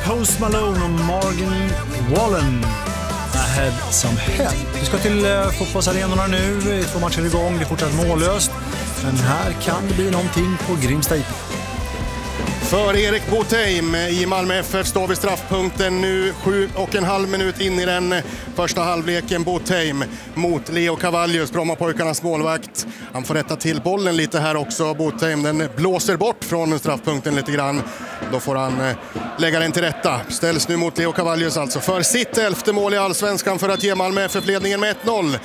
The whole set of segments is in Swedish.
Post Malone och Morgan Wallen. Ahead some hell. Vi ska till fotbollsarenorna nu. 2 matcher igång, det är fortsatt mållöst. Men här kan det bli någonting på Grimsta IP. För Erik Botheim i Malmö FF står vid straffpunkten nu 7,5 minut in i den första halvleken. Botheim mot Leo Cavallius, Brommapojkarnas målvakt. Han får rätta till bollen lite här också. Botheim, den blåser bort från straffpunkten lite grann. Då får han lägga den till rätta. Ställs nu mot Leo Cavallius alltså för sitt 11:e mål i Allsvenskan för att ge Malmö FF-ledningen med 1-0.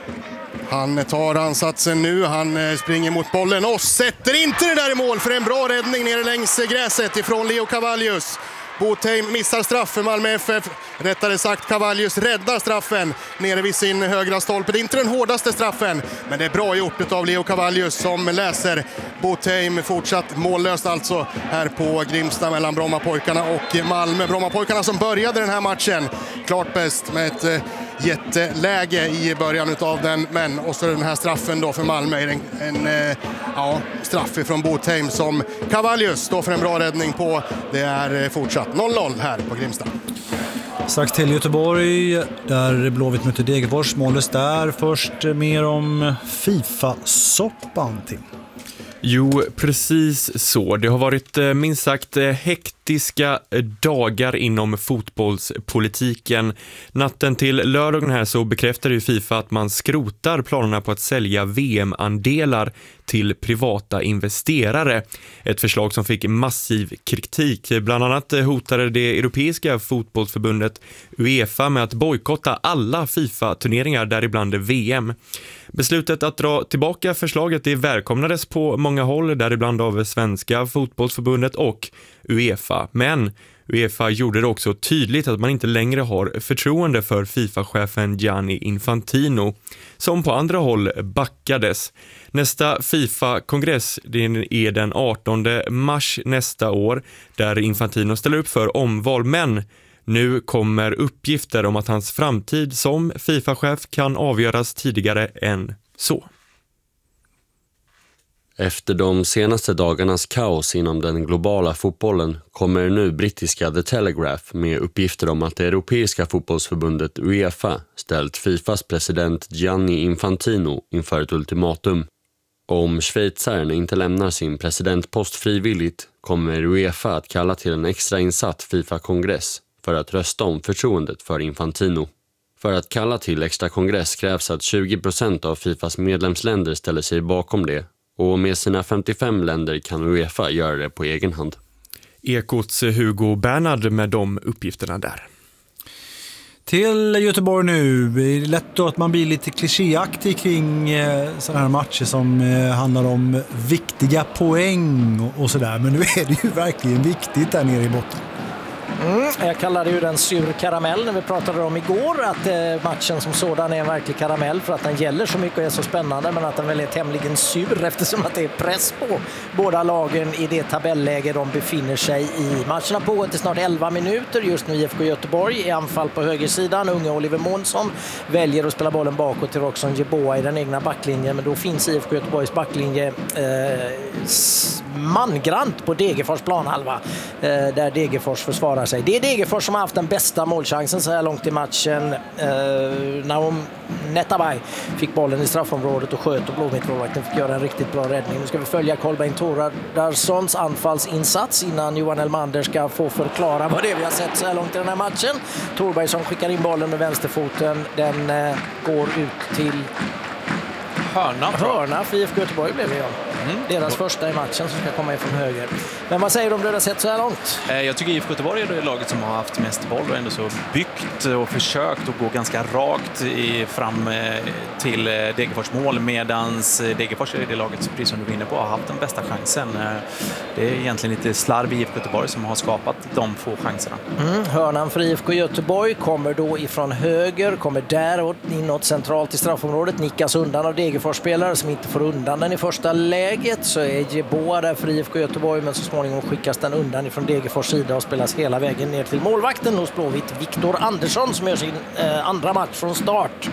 Han tar ansatsen nu, han springer mot bollen och sätter inte det där i mål för en bra räddning nere längs gräset ifrån Leo Cavallius. Botheim missar straff för Malmö FF, rättare sagt Cavallius räddar straffen nere vid sin högra stolpe. Det är inte den hårdaste straffen, men det är bra gjort av Leo Cavallius som läser. Botheim fortsatt mållöst alltså här på Grimsta mellan Brommapojkarna och Malmö. Brommapojkarna som började den här matchen klart bäst med ett jätteläge i början utav den, men och så den här straffen då för Malmö är en straff från Botheim som Cavallius står för en bra räddning på. Det är fortsatt 0-0 här på Grimsta. Strax till Göteborg där Blåvitt möter Degerfors, mållöst där. Först mer om FIFA-soppan till. Jo, precis så. Det har varit minst sagt hektiska dagar inom fotbollspolitiken. Natten till lördagen här så bekräftade ju FIFA att man skrotar planerna på att sälja VM-andelar till privata investerare. Ett förslag som fick massiv kritik. Bland annat hotade det europeiska fotbollsförbundet UEFA med att bojkotta alla FIFA-turneringar, däribland VM. Beslutet att dra tillbaka förslaget det välkomnades på många håll, däribland av Svenska fotbollsförbundet och UEFA. Men UEFA gjorde det också tydligt att man inte längre har förtroende för FIFA-chefen Gianni Infantino, som på andra håll backades. Nästa FIFA-kongress är den 18 mars nästa år, där Infantino ställer upp för omval, men nu kommer uppgifter om att hans framtid som FIFA-chef kan avgöras tidigare än så. Efter de senaste dagarnas kaos inom den globala fotbollen kommer nu brittiska The Telegraph med uppgifter om att det europeiska fotbollsförbundet UEFA ställt FIFAs president Gianni Infantino inför ett ultimatum. Om schweizaren inte lämnar sin presidentpost frivilligt kommer UEFA att kalla till en extrainsatt FIFA-kongress för att rösta om förtroendet för Infantino. För att kalla till extra kongress krävs att 20% av FIFAs medlemsländer ställer sig bakom det, och med sina 55 länder kan UEFA göra det på egen hand. Ekots Hugo Bernhard med de uppgifterna där. Till Göteborg nu. Det är lätt då att man blir lite klichéaktig kring sådana här matcher som handlar om viktiga poäng och sådär. Men nu är det ju verkligen viktigt där nere i botten. Jag kallade ju den sur karamell när vi pratade om igår, att matchen som sådan är en verklig karamell för att den gäller så mycket och är så spännande, men att den väl är tämligen sur eftersom att det är press på båda lagen i det tabelläge de befinner sig i. Matcherna pågår till snart 11 minuter. Just nu IFK Göteborg i anfall på högersidan. Unge Oliver Månsson väljer att spela bollen bakåt till Roxon Jeboa i den egna backlinjen, men då finns IFK Göteborgs backlinje mangrant på Degerfors planhalva där Degerfors försvarar sig. Det är Degerfors som har haft den bästa målchansen så här långt i matchen. Naum Netabay fick bollen i straffområdet och sköt, och Blåvitt-målvakten fick göra en riktigt bra räddning. Nu ska vi följa Kolbeinn Thordarssons anfallsinsats innan Johan Elmander ska få förklara vad det är vi har sett så här långt i den här matchen. Thorbergsson skickar in bollen med vänsterfoten. Den går ut till hörna för IFK Göteborg blev det. Deras första i matchen som ska komma ifrån höger. Men vad säger du om det du har sett så här långt? Jag tycker IFK Göteborg är det laget som har haft mest boll och ändå så byggt och försökt att gå ganska rakt fram till Degerfors mål, medans Degerfors är det laget, precis som du vinner på, har haft den bästa chansen. Det är egentligen lite slarv i IFK Göteborg som har skapat de få chanserna. Hörnan för IFK Göteborg kommer då ifrån höger, kommer däråt inåt centralt i straffområdet, nickas undan av Degerfors-spelare som inte får undan den i första läget. Så är Jeboa där för IFK Göteborg, men så småningom skickas den undan ifrån Degerfors sida och spelas hela vägen ner till målvakten hos Blåvitt, Viktor Andersson, som gör sin andra match från start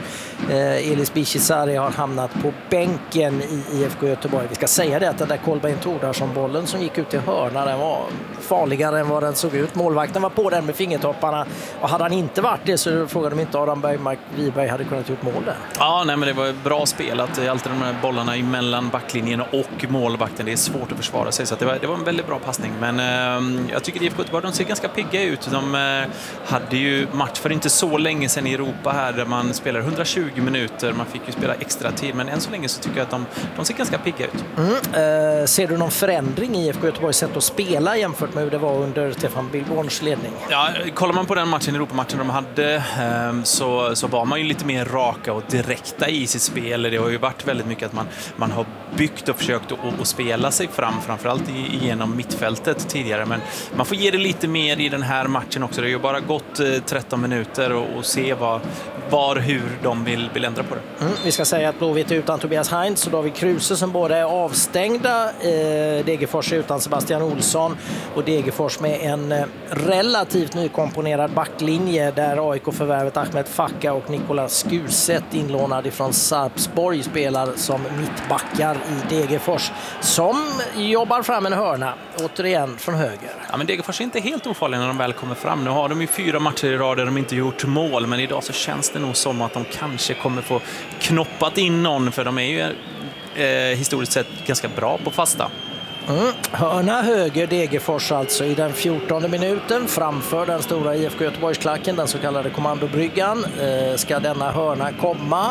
Elis Bishizari har hamnat på bänken i IFK Göteborg. Vi ska säga det att den där Kolbeinn Thordarson-bollen som gick ut i hörna, den var farligare än vad den såg ut. Målvakten var på den med fingertopparna, och hade han inte varit det så frågade de inte Adam Bergmark Wiberg hade kunnat gjort mål där. Ja, nej, men det var bra spelat. Alltid de här bollarna emellan backlinjen och målvakten. Det är svårt att försvara sig, så att det var en väldigt bra passning. Men jag tycker IFK Göteborg, de ser ganska pigga ut. De hade ju match för inte så länge sedan i Europa här där man spelar 120 minuter. Man fick ju spela extra tid, men än så länge så tycker jag att de ser ganska pigga ut. Ser du någon förändring i IFK Göteborgs sätt att spela jämfört med hur det var under Stefan Billborns ledning? Ja, kollar man på den matchen, Europamatchen de hade, så var man ju lite mer raka och direkta i sitt spel. Det har ju varit väldigt mycket att man har byggt och försökt att spela sig fram, framförallt genom mittfältet tidigare. Men man får ge det lite mer i den här matchen också. Det har ju bara gått 13 minuter och se hur de vill ändra på det. Vi ska säga att Blåvitt är utan Tobias Heinz och David Kruse som båda är avstängda. Degerfors är utan Sebastian Olsson och Degerfors med en relativt nykomponerad backlinje där AIK-förvärvet Ahmed Fakka och Nicolas Skuset inlånad ifrån Sarpsborg spelar som mittbackar i Degerfors som jobbar fram en hörna, återigen från höger. Ja, men Degerfors är inte helt ofarliga när de väl kommer fram. Nu har de ju 4 matcher i rad där de inte gjort mål, men idag så känns det nog som att de kanske kommer få knoppat in någon, för de är ju historiskt sett ganska bra på fasta. Hörna höger Degerfors alltså i den 14:e minuten framför den stora IFK Göteborgsklacken, den så kallade kommandobryggan. Ska denna hörna komma?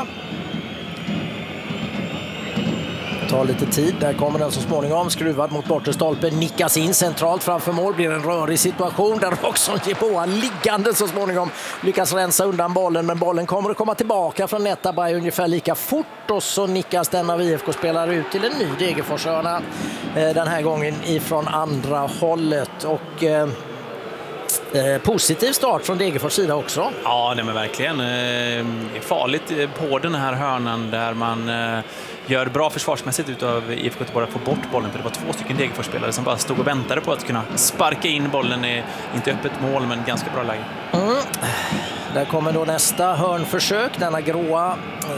tar lite tid. Där kommer den så småningom, skruvad mot bortre stolpen, nickas in centralt framför mål, blir en rörig situation där också Jeboa liggande så småningom lyckas rensa undan bollen, men bollen kommer att komma tillbaka från Netabay ungefär lika fort och så nickas den av IFK-spelare ut till en ny Degerforshörna, den här gången ifrån andra hållet. Och positiv start från Degerfors sida också. Ja, det är verkligen farligt på den här hörnan där man gör bra försvarsmässigt utav IFK Göteborg att få bort bollen, för det var 2 stycken Degerfors-spelare som bara stod och väntade på att kunna sparka in bollen i, inte öppet mål, men ganska bra läge. Där kommer då nästa hörnförsök, denna gråa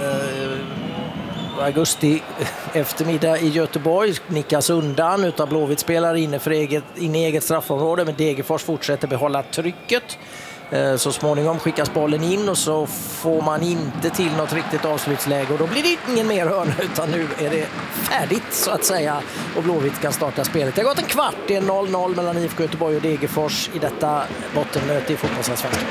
augusti eftermiddag i Göteborg, nickas undan utav Blåvitt spelare inne i eget straffområde, men Degerfors fortsätter behålla trycket. Så småningom skickas bollen in och så får man inte till något riktigt avslutsläge och då blir det ingen mer hörna, utan nu är det färdigt så att säga och Blåvitt kan starta spelet. Det har gått en kvart, det är 0-0 mellan IFK Göteborg och Degerfors i detta bottenmöte i fotbollsallsvenskan.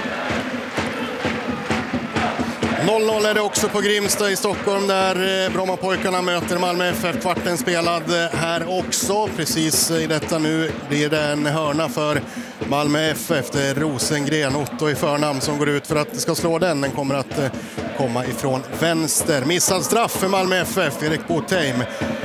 0-0 är det också på Grimsta i Stockholm där Brommapojkarna möter Malmö FF. Kvarten spelad här också. Precis i detta nu blir det en hörna för Malmö FF. Det är Rosengren, Otto i förnamn, som går ut för att det ska slå den. Den kommer att komma ifrån vänster. Missad straff för Malmö FF, Erik Botheim.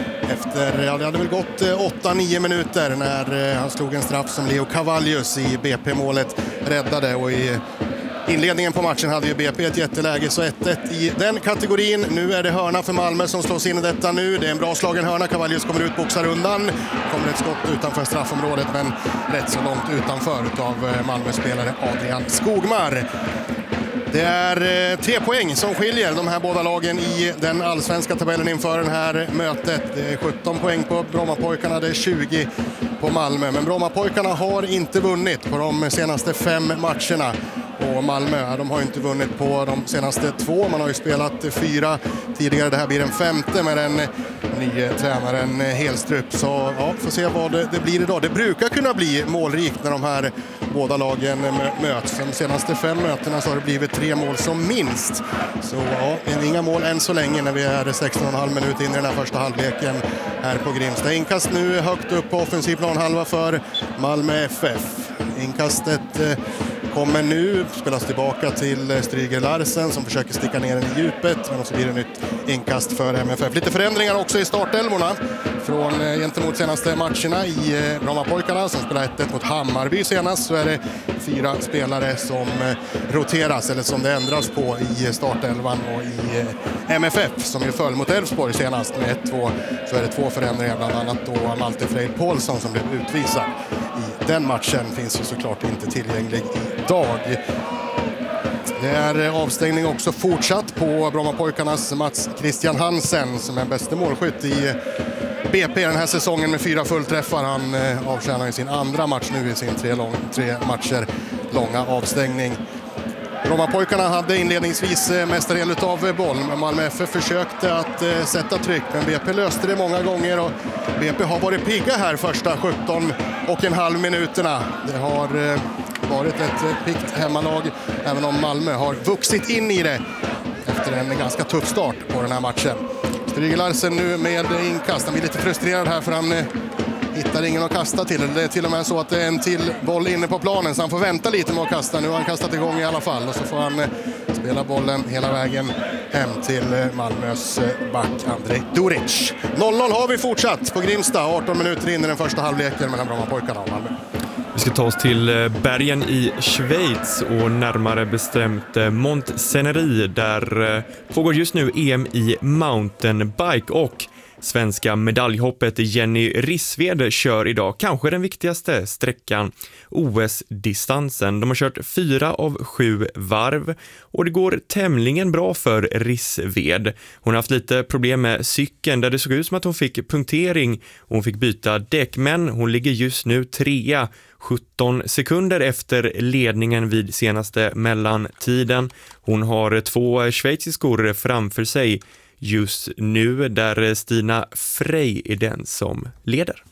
Det hade väl gått 8-9 minuter när han slog en straff som Leo Cavallius i BP-målet räddade, och i inledningen på matchen hade ju BP ett jätteläge, så 1-1 i den kategorin. Nu är det hörna för Malmö som slås in i detta nu. Det är en bra slagen hörna. Cavallius kommer ut, boxar undan. Kommer ett skott utanför straffområdet, men rätt så långt utanför av Malmö-spelare Adrian Skogmar. Det är 3 poäng som skiljer de här båda lagen i den allsvenska tabellen inför det här mötet. Det är 17 poäng på Brommapojkarna, det är 20 på Malmö. Men Brommapojkarna har inte vunnit på de senaste 5 matcherna. Och Malmö, de har inte vunnit på de senaste 2. Man har ju spelat 4 tidigare. Det här blir den 5:e med den nya tränaren Helstrup. Så ja, får se vad det blir idag. Det brukar kunna bli målrikt när de här båda lagen möts. De senaste 5 mötena så har det blivit 3 mål som minst. Så ja, inga mål än så länge när vi är 16,5 minuter in i den här första halvleken här på Grimsta. Inkast nu högt upp på offensiv planhalva för Malmö FF. Inkastet kommer nu, spelas tillbaka till Stryger Larsen som försöker sticka ner den i djupet, men så blir det nytt inkast för MFF. Lite förändringar också i startelvorna från gentemot senaste matcherna i Brommapojkarna som spelar 1-1 mot Hammarby senast, så är det 4 spelare som roteras eller som det ändras på i startelvan, och i MFF som ju föll mot Elfsborg senast med 1-2 så är det 2 förändringar, bland annat då Malte Frey Paulsson som blev utvisad i den matchen finns ju såklart inte tillgänglig idag. Det är avstängning också fortsatt på Brommapojkarnas Mats Christian Hansen som är bäste målskytt i BP den här säsongen med 4 fullträffar. Han avtjänar i sin andra match nu i sin 3 matcher långa avstängning. Brommapojkarna hade inledningsvis mesta del av boll, men Malmö FF försökte att sätta tryck, men BP löste det många gånger och BP har varit pigga här första 17,5 minuterna. Det har varit ett piggt hemmalag, även om Malmö har vuxit in i det efter en ganska tuff start på den här matchen. Stryger Larsen nu med inkast. Han blir lite frustrerad här för han hittar ingen att kasta till. Det är till och med så att det är en till boll inne på planen så han får vänta lite med att kasta. Nu har han kastat igång i alla fall och så får han spela bollen hela vägen hem till Malmös back Andrej Duric. 0-0 har vi fortsatt på Grimsta. 18 minuter in i den första halvleken mellan Brommapojkarna och Malmö. Vi ska ta oss till bergen i Schweiz och närmare bestämt Mont-Senery där pågår just nu EM i mountainbike och svenska medaljhoppet Jenny Rissved kör idag kanske den viktigaste sträckan, OS-distansen. De har kört 4 av 7 varv och det går tämligen bra för Rissved. Hon har haft lite problem med cykeln där det såg ut som att hon fick punktering och hon fick byta däck, men hon ligger just nu 3, 17 sekunder efter ledningen vid senaste mellantiden. Hon har 2 schweiziskor framför sig just nu där Stina Frey är den som leder.